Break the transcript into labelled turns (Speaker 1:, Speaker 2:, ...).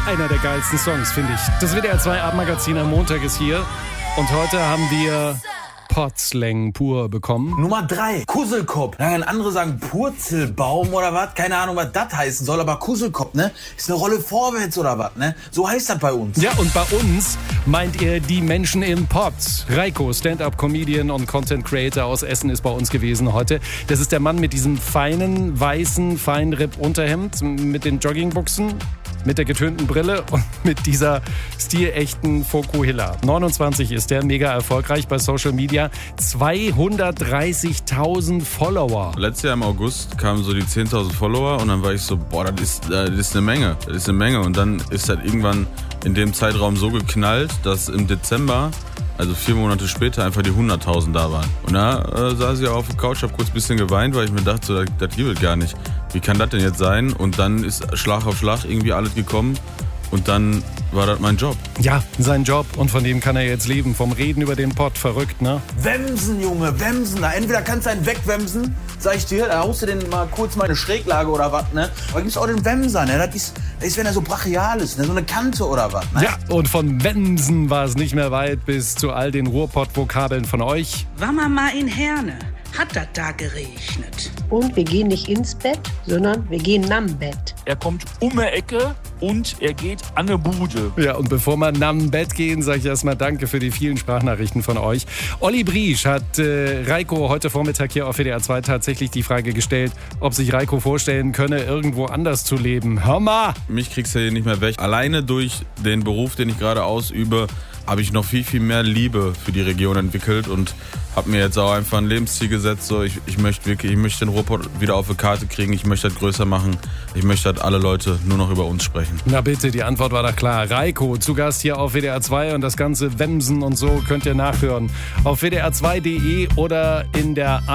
Speaker 1: Einer der geilsten Songs, finde ich. Das WDR 2 Abendmagazin am Montag ist hier. Und heute haben wir Potslang pur bekommen.
Speaker 2: Nummer 3, Kusselkopf. Dann andere sagen Purzelbaum oder was. Keine Ahnung, was das heißen soll. Aber Kusselkopf, ne? Ist eine Rolle vorwärts oder was, ne? So heißt das bei uns.
Speaker 1: Ja, und bei uns meint ihr die Menschen im Pott. Reiko, Stand-Up-Comedian und Content-Creator aus Essen, ist bei uns gewesen heute. Das ist der Mann mit diesem feinen, weißen Feinripp-Unterhemd, mit den Joggingbuchsen, mit der getönten Brille und mit dieser stilechten Fokuhila. 29 ist der, mega erfolgreich bei Social Media. 230.000 Follower.
Speaker 3: Letztes Jahr im August kamen so die 10.000 Follower und dann war ich so, boah, das ist eine Menge. Das ist eine Menge. Und dann ist das irgendwann in dem Zeitraum so geknallt, dass im Dezember, also 4 Monate später, einfach die 100.000 da waren. Und da saß ich auf der Couch, hab kurz ein bisschen geweint, weil ich mir dachte, so, das gibt es gar nicht. Wie kann das denn jetzt sein? Und dann ist Schlag auf Schlag irgendwie alles gekommen. Und dann war das mein Job.
Speaker 1: Ja, sein Job. Und von dem kann er jetzt leben. Vom Reden über den Pott. Verrückt, ne?
Speaker 2: Wemsen, Junge, wemsen. Da entweder kannst du einen wegwemsen, sag ich dir, da haust du den mal kurz mal eine Schräglage oder was, ne? Aber gibt's auch den Wemser, ne? Das ist, wenn er so brachial ist, ne? So eine Kante oder was, ne?
Speaker 1: Ja, und von Wemsen war es nicht mehr weit bis zu all den Ruhrpott-Vokabeln von euch.
Speaker 4: War man mal in Herne, hat das da geregnet.
Speaker 5: Und wir gehen nicht ins Bett, sondern wir gehen nam Bett.
Speaker 6: Er kommt um die Ecke und er geht an eine Bude.
Speaker 1: Ja, und bevor wir nam Bett gehen, sage ich erstmal danke für die vielen Sprachnachrichten von euch. Olli Briesch hat Reiko heute Vormittag hier auf WDR 2 tatsächlich die Frage gestellt, ob sich Reiko vorstellen könne, irgendwo anders zu leben. Hör mal!
Speaker 3: Mich kriegst du hier nicht mehr weg. Alleine durch den Beruf, den ich gerade ausübe, habe ich noch viel, viel mehr Liebe für die Region entwickelt und habe mir jetzt auch einfach ein Lebensziel gesetzt. So, ich möchte den Ruhrpott wieder auf die Karte kriegen, ich möchte das größer machen, ich möchte, dass alle Leute nur noch über uns sprechen.
Speaker 1: Na bitte, die Antwort war doch klar. Reiko, zu Gast hier auf WDR 2 und das ganze Wemsen und so könnt ihr nachhören auf wdr2.de oder in der